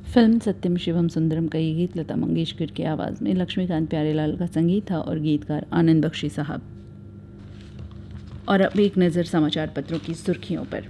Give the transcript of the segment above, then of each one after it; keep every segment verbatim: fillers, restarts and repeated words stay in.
Film सत्यम शिवम सुंदरम का ये गीत लता मंगेशकर की आवाज़ में लक्ष्मीकांत प्यारेलाल का संगीत था और गीतकार आनंद बख्शी साहब। और अब एक नज़र समाचार पत्रों की सुर्खियों पर।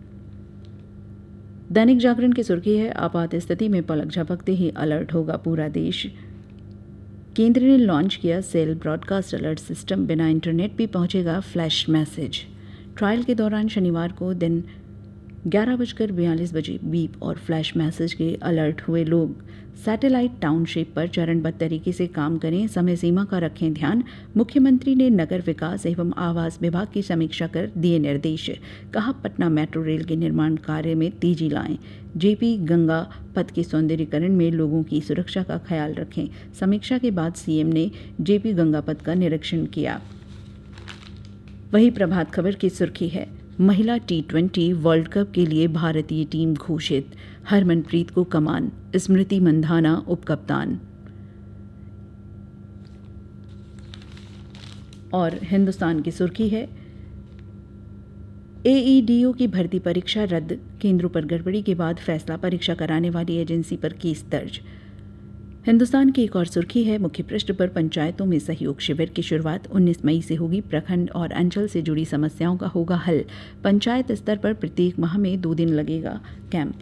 दैनिक जागरण की सुर्खी है, आपात स्थिति में पलक झपकते ही अलर्ट होगा पूरा देश। केंद्र ने लॉन्च किया सेल ब्रॉडकास्ट अलर्ट सिस्टम, बिना इंटरनेट भी पहुंचेगा फ्लैश मैसेज। ट्रायल के दौरान शनिवार को दिन ग्यारह बजकर बयालीस बजे बीप और फ्लैश मैसेज के अलर्ट हुए लोग सैटेलाइट टाउनशिप पर चरणबद्ध तरीके से काम करें, समय सीमा का रखें ध्यान। मुख्यमंत्री ने नगर विकास एवं आवास विभाग की समीक्षा कर दिए निर्देश। कहा, पटना मेट्रो रेल के निर्माण कार्य में तेजी लाएं। जेपी गंगा पथ के सौंदर्यीकरण में लोगों की सुरक्षा का ख्याल रखें। समीक्षा के बाद सीएम ने जेपी गंगा पथ का निरीक्षण किया। वहीं प्रभात खबर की सुर्खी है, महिला टी ट्वेंटी वर्ल्ड कप के लिए भारतीय टीम घोषित, हरमनप्रीत को कमान, स्मृति मंधाना उपकप्तान। और हिंदुस्तान की सुर्खी है, एईडीओ की भर्ती परीक्षा रद्द, केंद्रों पर गड़बड़ी के बाद फैसला, परीक्षा कराने वाली एजेंसी पर केस दर्ज। हिंदुस्तान की एक और सुर्खी है, मुख्य पृष्ठ पर पंचायतों में सहयोग शिविर की शुरुआत, उन्नीस मई से होगी। प्रखंड और अंचल से जुड़ी समस्याओं का होगा हल। पंचायत स्तर पर प्रत्येक माह में दो दिन लगेगा कैंप।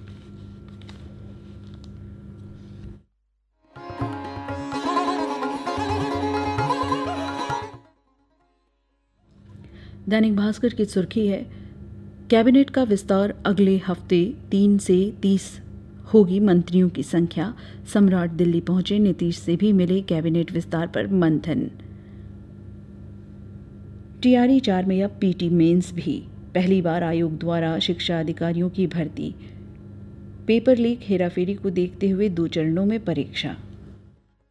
दैनिक भास्कर की सुर्खी है, कैबिनेट का विस्तार अगले हफ्ते, तीन से तीस होगी मंत्रियों की संख्या। सम्राट दिल्ली पहुंचे, नीतीश से भी मिले, कैबिनेट विस्तार पर मंथन। टीआरई चार में अब पीटी मेंस भी, पहली बार आयोग द्वारा शिक्षा अधिकारियों की भर्ती। पेपर लीक हेराफेरी को देखते हुए दो चरणों में परीक्षा।